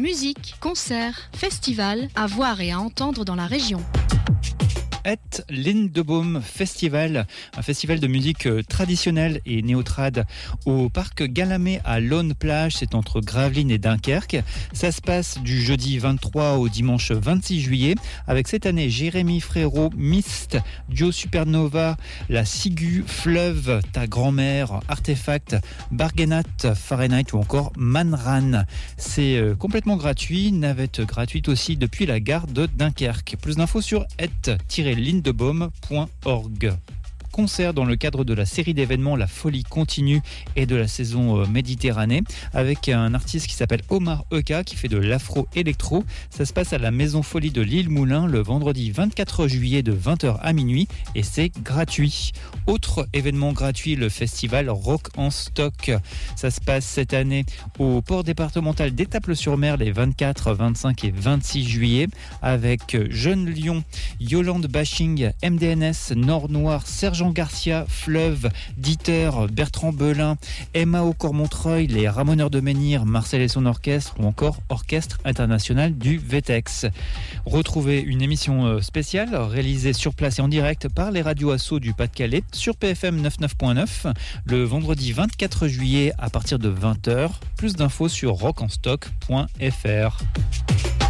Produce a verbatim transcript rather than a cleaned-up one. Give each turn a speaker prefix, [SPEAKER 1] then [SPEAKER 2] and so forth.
[SPEAKER 1] Musique, concerts, festivals, à voir et à entendre dans la région.
[SPEAKER 2] Et Lindebaum Festival, un festival de musique traditionnelle et néo-trad au parc Galamé à Laune-Plage, c'est entre Gravelines et Dunkerque. Ça se passe du jeudi vingt-trois au dimanche vingt-six juillet, avec cette année Jérémy Frérot, Mist, Duo Supernova, La Ciguë, Fleuve, Ta Grand-Mère, Artefact, Bargenat, Fahrenheit ou encore Manran. C'est complètement gratuit, navette gratuite aussi depuis la gare de Dunkerque. Plus d'infos sur et tiret lindebaum point org. Concert dans le cadre de la série d'événements La Folie Continue et de la saison Méditerranée avec un artiste qui s'appelle Omar Eka qui fait de l'afro-électro. Ça se passe à la Maison Folie de l'Île-Moulin le vendredi vingt-quatre juillet de vingt heures à minuit et c'est gratuit. Autre événement gratuit, le festival Rock en Stock. Ça se passe cette année au port départemental d'Étaples-sur-Mer les vingt-quatre, vingt-cinq et vingt-six juillet avec Jeune Lion, Yolande Bashing, M D N S, Nord Noir, Serge Jean Garcia, Fleuve, Dieter, Bertrand Belin, Emma Aucourt-Montreuil, les Ramoneurs de Menhir, Marcel et son orchestre ou encore Orchestre international du V T E X. Retrouvez une émission spéciale réalisée sur place et en direct par les radios Asso du Pas-de-Calais sur P F M quatre-vingt-neuf point neuf le vendredi vingt-quatre juillet à partir de vingt heures. Plus d'infos sur rock en stock point f r.